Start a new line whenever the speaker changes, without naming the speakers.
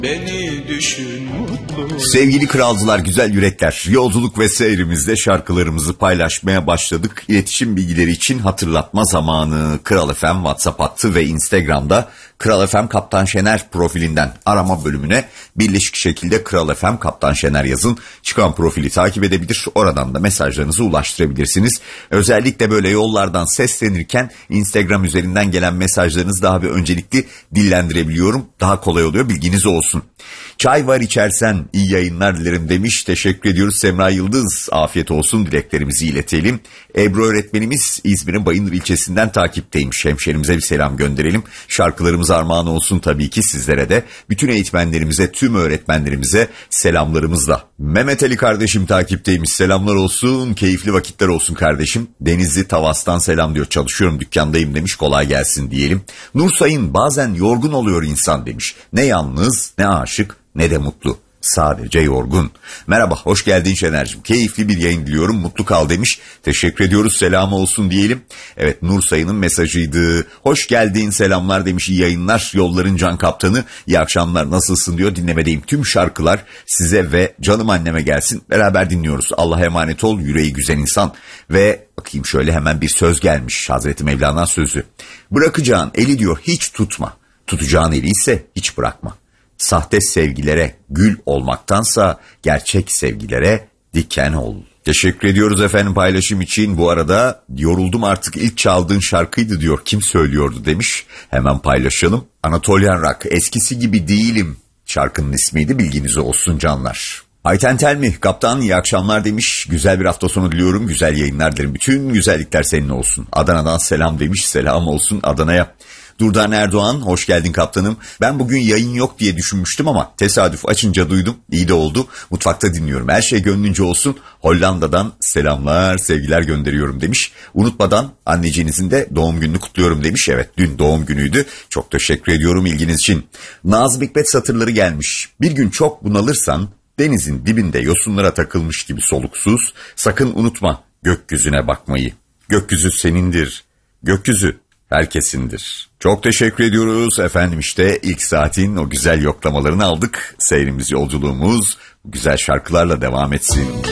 Beni düşün mutlu.
Sevgili kralcılar, güzel yürekler, yolculuk ve seyrimizde şarkılarımızı paylaşmaya başladık. İletişim bilgileri için hatırlatma zamanı. Kral FM WhatsApp hattı ve Instagram'da Kral FM Kaptan Şener profilinden arama bölümüne birleşik şekilde Kral FM Kaptan Şener yazın. Çıkan profili takip edebilir, oradan da mesajlarınızı ulaştırabilirsiniz. Özellikle böyle yollardan seslenirken Instagram üzerinden gelen mesajlarınızı daha bir öncelikli dillendirebiliyorum. Daha kolay oluyor, bilginiz olsun. Çay var içersen iyi yayınlar dilerim demiş. Teşekkür ediyoruz Semra Yıldız. Afiyet olsun dileklerimizi iletelim. Ebru öğretmenimiz İzmir'in Bayındır ilçesinden takipteymiş. Hemşerimize bir selam gönderelim. Şarkılarımız armağan olsun tabii ki sizlere de. Bütün eğitmenlerimize, tüm öğretmenlerimize selamlarımızla. Mehmet Ali kardeşim takipteymiş. Selamlar olsun, keyifli vakitler olsun kardeşim. Denizli Tavas'tan selam diyor. Çalışıyorum, dükkandayım demiş. Kolay gelsin diyelim. Nur Sayın, bazen yorgun oluyor insan demiş. Ne yalnız, ne aşık, ne de mutlu. Sadece yorgun. Merhaba, hoş geldin Şener'cim. Keyifli bir yayın diliyorum, mutlu kal demiş. Teşekkür ediyoruz, selam olsun diyelim. Evet, Nur Sayın'ın mesajıydı. Hoş geldin, selamlar demiş, iyi yayınlar. Yolların can kaptanı, iyi akşamlar, nasılsın diyor. Dinlemedeyim, tüm şarkılar size ve canım anneme gelsin. Beraber dinliyoruz. Allah'a emanet ol, yüreği güzel insan. Ve bakayım şöyle, hemen bir söz gelmiş. Hazreti Mevlana sözü. Bırakacağın eli diyor hiç tutma. Tutacağın eli ise hiç bırakma. Sahte sevgilere gül olmaktansa gerçek sevgilere diken ol. Teşekkür ediyoruz efendim paylaşım için. Bu arada yoruldum artık, ilk çaldığın şarkıydı diyor. Kim söylüyordu demiş. Hemen paylaşalım. Anatolian Rock, eskisi gibi değilim şarkının ismiydi, bilginiz olsun canlar. Ayten Telmi, kaptan iyi akşamlar demiş. Güzel bir hafta sonu diliyorum, güzel yayınlar dilerim. Bütün güzellikler senin olsun. Adana'dan selam demiş, selam olsun Adana'ya. Durdan Erdoğan, hoş geldin kaptanım. Ben bugün yayın yok diye düşünmüştüm ama tesadüf açınca duydum. İyi de oldu. Mutfakta dinliyorum. Her şey gönlünce olsun. Hollanda'dan selamlar, sevgiler gönderiyorum demiş. Unutmadan anneciğinizin de doğum gününü kutluyorum demiş. Evet, dün doğum günüydü. Çok teşekkür ediyorum ilginiz için. Nazım Hikmet satırları gelmiş. Bir gün çok bunalırsan denizin dibinde yosunlara takılmış gibi soluksuz, sakın unutma gökyüzüne bakmayı. Gökyüzü senindir. Gökyüzü herkesindir. Çok teşekkür ediyoruz efendim, işte ilk saatin o güzel yoklamalarını aldık. Seyrimiz, yolculuğumuz güzel şarkılarla devam etsin.